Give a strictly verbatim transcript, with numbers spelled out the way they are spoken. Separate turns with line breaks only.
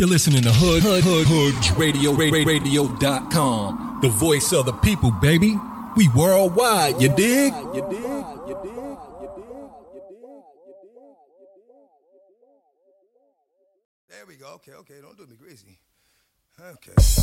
You're listening to Hood, Hood, Hood, Hood Radio, Radio dot com. The voice of the people, baby. We worldwide, you dig? You dig? You dig?
There we go. Okay, okay. Don't do me crazy. Okay.